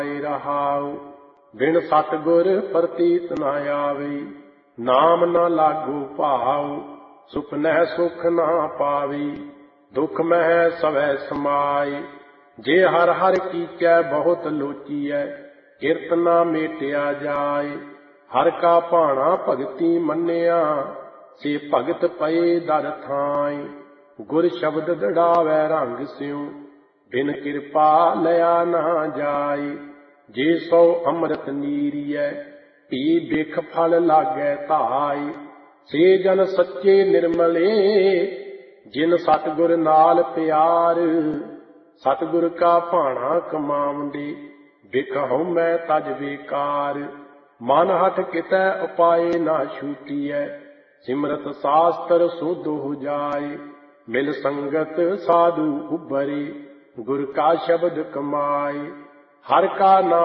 रहाऊ। बिन सतगुर प्रतीत न आवे, नाम न लागू भाऊ। सुपनह सुख न पावी, दुख मह सवै समाए। जे हर हर कीचै बहुत लोचीऐ, किरत न मेटिया जाए। हर का भाणा भगति मन्निया, से भगत पए दर थाए। गुर शब्द दृढ़ावै रंग स्यों, बिन किरपा लया न जाए। जे सौ अमृत नीरियै, पी बिख फल लागै धाई। से जन सच्चे निर्मले, जिन सतगुर नाल प्यार। सतगुर का भाणा कमावंदे, बिख हउमੈ तज बेकार। मन हठ कितै उपाय न छूटीਐ, सिमरत शास्त्र सुध हो जाए। मिल संगत साधु उबरे, गुर का शब्द कमाए। हर का नाम